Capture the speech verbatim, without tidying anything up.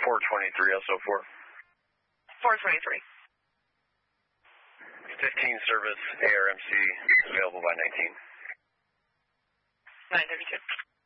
four twenty-three, S O four. four twenty-three. fifteen service, A R M C, available by nineteen. nine thirty-two.